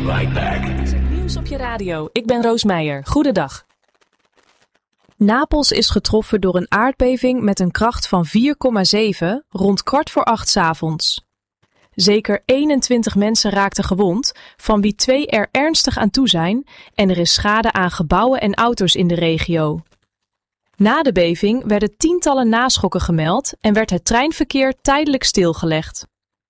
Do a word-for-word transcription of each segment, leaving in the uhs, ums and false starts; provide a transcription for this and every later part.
right back. Nieuws op je radio. Ik ben Roos Meijer. Goedendag. Napels is getroffen door een aardbeving met een kracht van vier komma zeven rond kwart voor acht 's avonds. Zeker eenentwintig mensen raakten gewond, van wie twee er ernstig aan toe zijn, en er is schade aan gebouwen en auto's in de regio. Na de beving werden tientallen naschokken gemeld en werd het treinverkeer tijdelijk stilgelegd.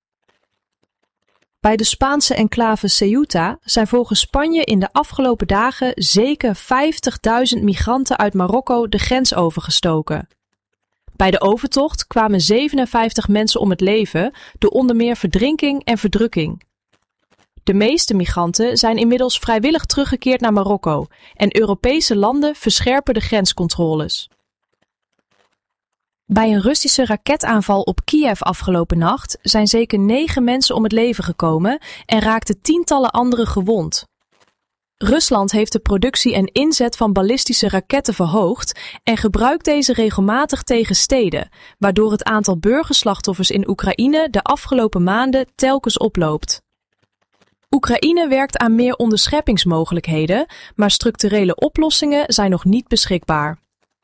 Bij de Spaanse enclave Ceuta zijn volgens Spanje in de afgelopen dagen zeker vijftigduizend migranten uit Marokko de grens overgestoken. Bij de overtocht kwamen zevenenvijftig mensen om het leven door onder meer verdrinking en verdrukking. De meeste migranten zijn inmiddels vrijwillig teruggekeerd naar Marokko en Europese landen verscherpen de grenscontroles. Bij een Russische raketaanval op Kiev afgelopen nacht zijn zeker negen mensen om het leven gekomen en raakten tientallen anderen gewond. Rusland heeft de productie en inzet van ballistische raketten verhoogd en gebruikt deze regelmatig tegen steden, waardoor het aantal burgerslachtoffers in Oekraïne de afgelopen maanden telkens oploopt. Oekraïne werkt aan meer onderscheppingsmogelijkheden, maar structurele oplossingen zijn nog niet beschikbaar.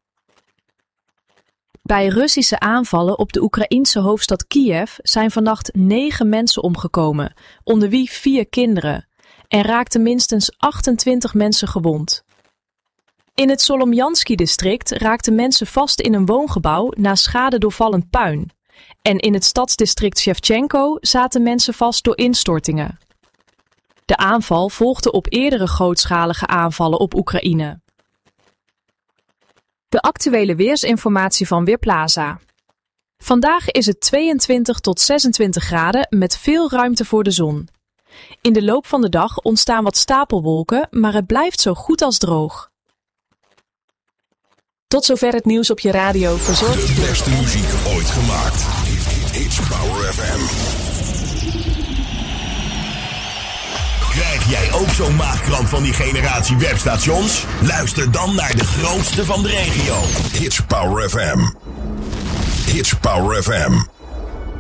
Bij Russische aanvallen op de Oekraïense hoofdstad Kiev zijn vannacht negen mensen omgekomen, onder wie vier kinderen, en raakten minstens achtentwintig mensen gewond. In het Solomjansky-district raakten mensen vast in een woongebouw na schade door vallend puin. En in het stadsdistrict Shevchenko zaten mensen vast door instortingen. De aanval volgde op eerdere grootschalige aanvallen op Oekraïne. De actuele weersinformatie van Weerplaza. Vandaag is het tweeëntwintig tot zesentwintig graden met veel ruimte voor de zon. In de loop van de dag ontstaan wat stapelwolken, maar het blijft zo goed als droog. Tot zover het nieuws op je radio. Verzorgd. De beste muziek ooit gemaakt. It's Power F M. Krijg jij ook zo'n maagkramp van die generatie webstations? Luister dan naar de grootste van de regio. It's Power F M. It's Power F M.